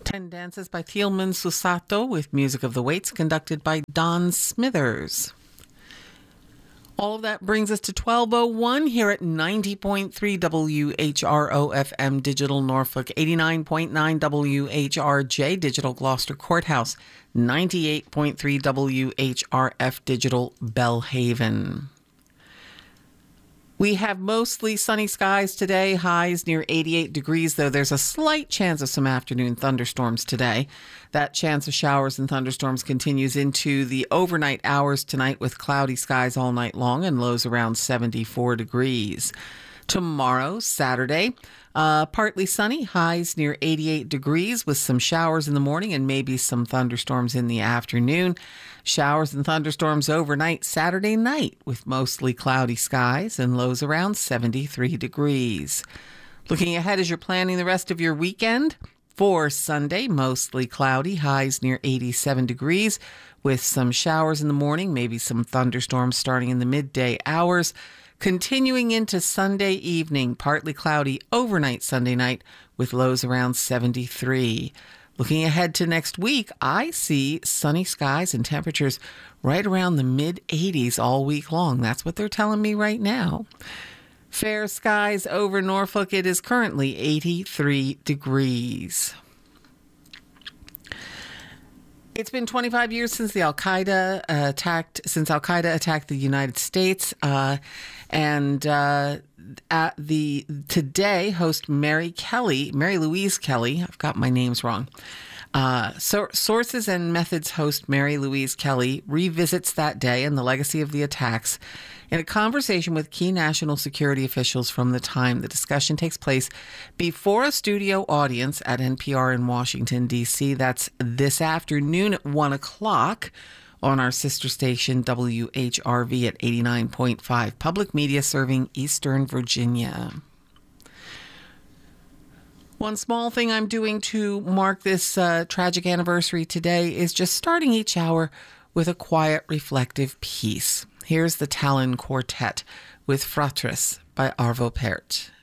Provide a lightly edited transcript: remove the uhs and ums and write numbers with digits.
10 Dances by Thielman Susato with music of the Waits conducted by Don Smithers. All of that brings us to 12:01 here at 90.3 WHRO-FM Digital Norfolk, 89.9 WHRJ Digital Gloucester Courthouse, 98.3 WHRF Digital Bellhaven. We have mostly sunny skies today, highs near 88 degrees, though there's a slight chance of some afternoon thunderstorms today. That chance of showers and thunderstorms continues into the overnight hours tonight with cloudy skies all night long and lows around 74 degrees. Tomorrow, Saturday, partly sunny, highs near 88 degrees with some showers in the morning and maybe some thunderstorms in the afternoon. Showers and thunderstorms overnight Saturday night with mostly cloudy skies and lows around 73 degrees. Looking ahead as you're planning the rest of your weekend, for Sunday, mostly cloudy, highs near 87 degrees with some showers in the morning, maybe some thunderstorms starting in the midday hours. Continuing into Sunday evening, partly cloudy overnight Sunday night with lows around 73. Looking ahead to next week, I see sunny skies and temperatures right around the mid-80s all week long. That's what they're telling me right now. Fair skies over Norfolk. It is currently 83 degrees. It's been 25 years since Al-Qaeda attacked the United States, today host Mary Louise Kelly. I've got my names wrong. Sources and Methods host Mary Louise Kelly revisits that day and the legacy of the attacks in a conversation with key national security officials from the time. The discussion takes place before a studio audience at NPR in Washington, D.C. That's this afternoon at 1 o'clock on our sister station, WHRV at 89.5, public media serving Eastern Virginia. One small thing I'm doing to mark this tragic anniversary today is just starting each hour with a quiet, reflective piece. Here's the Tallinn Quartet with Fratres by Arvo Pärt.